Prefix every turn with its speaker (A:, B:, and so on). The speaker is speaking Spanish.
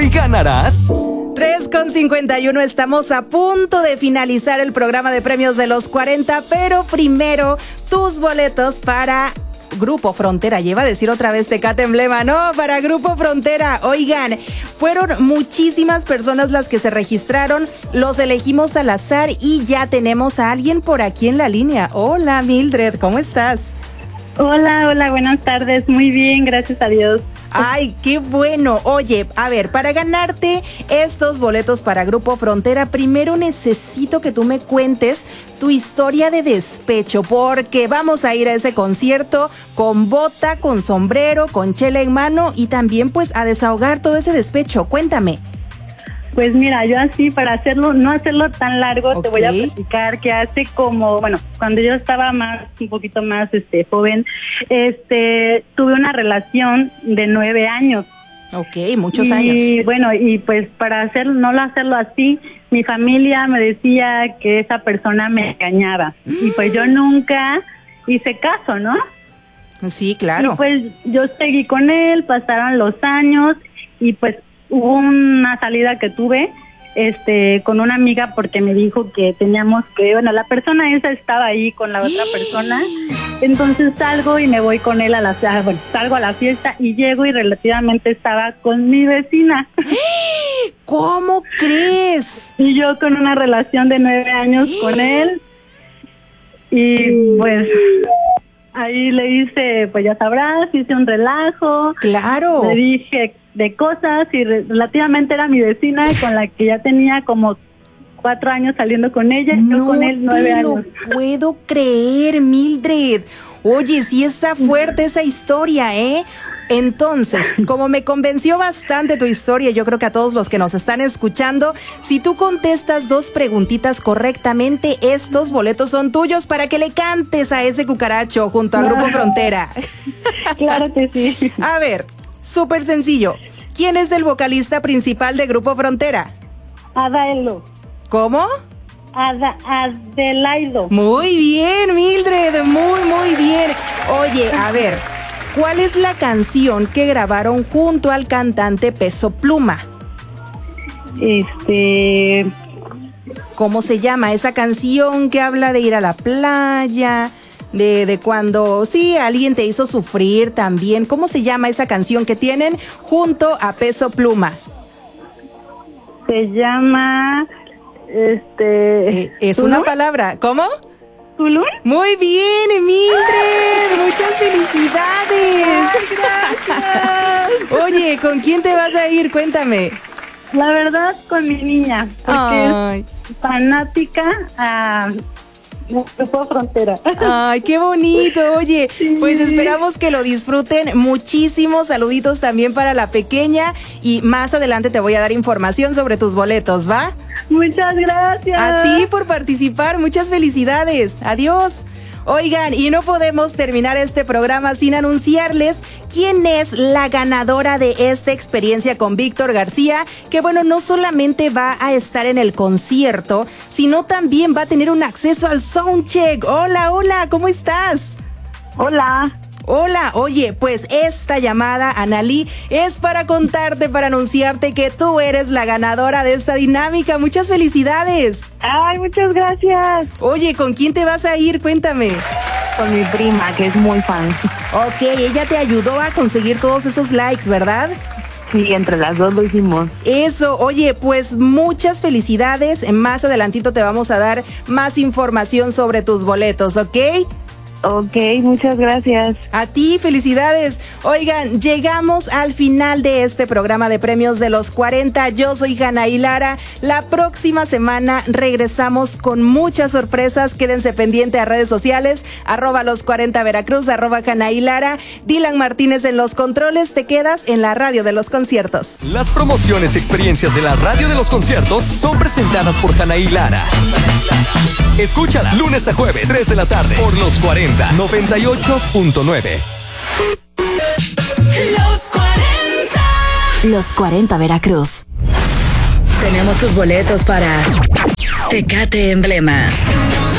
A: ¿Hoy ganarás?
B: 3:51, estamos a punto de finalizar el programa de premios de los 40, pero primero tus boletos para Grupo Frontera. Lleva a decir otra vez Tecate Emblema, no, para Grupo Frontera. Oigan, fueron muchísimas personas las que se registraron, los elegimos al azar y ya tenemos a alguien por aquí en la línea. Hola Mildred, ¿cómo estás?
C: Hola, buenas tardes. Muy bien, gracias a Dios.
B: Ay, qué bueno. Oye, a ver, para ganarte estos boletos para Grupo Frontera, primero necesito que tú me cuentes tu historia de despecho, porque vamos a ir a ese concierto con bota, con sombrero, con chela en mano y también pues a desahogar todo ese despecho. Cuéntame.
C: Pues mira, yo así para no hacerlo tan largo,
B: Okay.
C: Te voy a platicar que hace cuando yo estaba un poquito más joven, tuve una relación de 9 años.
B: Ok, muchos años.
C: Y bueno, y pues para no hacerlo así, mi familia me decía que esa persona me engañaba. Y pues yo nunca hice caso, ¿no?
B: Sí, claro.
C: Y pues yo seguí con él, pasaron los años y pues hubo una salida que tuve con una amiga porque me dijo que teníamos la persona esa estaba ahí con la otra persona. Entonces salgo y me voy con él salgo a la fiesta y llego y relativamente estaba con mi vecina.
B: ¿Cómo crees?
C: Y yo con una relación de 9 años con él. Y pues ahí le hice, pues ya sabrás, hice un relajo.
B: Claro.
C: Le dije de cosas y relativamente era mi vecina con la que ya tenía como 4 años saliendo con ella, yo con él 9 años.
B: No puedo creer, Mildred. Oye, sí está fuerte esa historia, ¿eh? Entonces, como me convenció bastante tu historia, yo creo que a todos los que nos están escuchando, si tú contestas 2 preguntitas correctamente, estos boletos son tuyos para que le cantes a ese cucaracho junto a Grupo Frontera.
C: Claro que sí.
B: A ver, súper sencillo. ¿Quién es el vocalista principal de Grupo Frontera?
C: Adaelo.
B: ¿Cómo?
C: Adelaido.
B: Muy bien, Mildred, muy bien. Oye, a ver, ¿cuál es la canción que grabaron junto al cantante Peso Pluma?
C: ¿Cómo
B: se llama esa canción que habla de ir a la playa, de cuando, sí, alguien te hizo sufrir también? ¿Cómo se llama esa canción que tienen junto a Peso Pluma?
C: Se llama,
B: es
C: ¿Tulum?
B: una palabra. ¿Cómo?
C: ¿Tulum?
B: Muy bien, Mildred, muchas felicidades.
C: Ay, gracias.
B: Oye, ¿con quién te vas a ir? Cuéntame.
C: La verdad, con mi niña, porque es fanática a Grupo Frontera.
B: Ay, qué bonito. Oye,
C: sí.
B: Pues esperamos que lo disfruten muchísimo. Saluditos también para la pequeña y más adelante te voy a dar información sobre tus boletos, ¿va?
C: Muchas gracias.
B: A ti por participar, muchas felicidades. Adiós. Oigan, y no podemos terminar este programa sin anunciarles quién es la ganadora de esta experiencia con Víctor García, que bueno, no solamente va a estar en el concierto, sino también va a tener un acceso al soundcheck. Hola, ¿cómo estás? Hola, oye, pues esta llamada, Analí, es para contarte, para anunciarte que tú eres la ganadora de esta dinámica. Muchas felicidades.
C: Ay, muchas gracias.
B: Oye, ¿con quién te vas a ir? Cuéntame.
C: Con mi prima, que es muy fan.
B: Ok, ella te ayudó a conseguir todos esos likes, ¿verdad?
C: Sí, entre las dos lo hicimos.
B: Eso, oye, pues muchas felicidades. Más adelantito te vamos a dar más información sobre tus boletos, ¿ok?
C: Ok, muchas gracias.
B: A ti, felicidades. Oigan, llegamos al final de este programa de premios de los 40. Yo soy Hanaí Lara. La próxima semana regresamos con muchas sorpresas. Quédense pendientes a redes sociales, @los40 Veracruz, @Hanaí Lara. Dylan Martínez en los controles. Te quedas en la radio de los conciertos.
A: Las promociones y experiencias de la radio de los conciertos son presentadas por Hanaí Lara. Escúchala lunes a jueves, 3 de la tarde, por los 40. 98.9.
D: Los 40.
E: Los 40 Veracruz.
F: Tenemos tus boletos para Tecate Emblema.